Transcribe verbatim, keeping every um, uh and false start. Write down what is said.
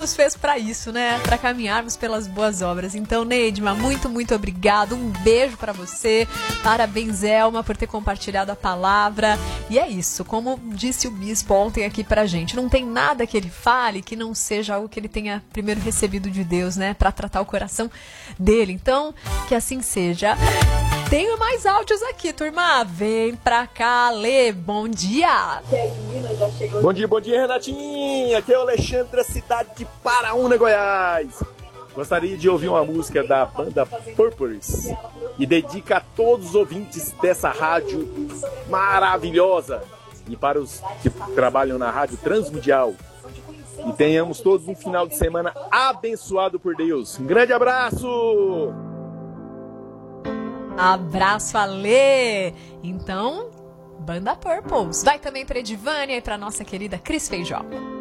nos fez para isso, né? Para caminharmos pelas boas obras. Então, Neidma, muito, muito obrigado. Um beijo para você. Parabéns, Elma, por ter compartilhado a palavra. E é isso, como disse o bispo ontem aqui pra gente, não tem nada que ele fale que não seja algo que ele tenha primeiro recebido de Deus, né? Para tratar o coração dele. Então, que assim seja. Tenho mais áudios aqui, turma. Vem pra cá, Lê. Bom dia. Bom dia, bom dia, Renatinha. Aqui é o Alexandre, da cidade de Paraúna, Goiás. Gostaria de ouvir uma música da banda Purpose e dedica a todos os ouvintes dessa rádio maravilhosa e para os que trabalham na rádio Transmundial. E tenhamos todos um final de semana abençoado por Deus. Um grande abraço! Abraço, Alê! Então, Banda Purpose. Vai também para Edivânia e para nossa querida Cris Feijó.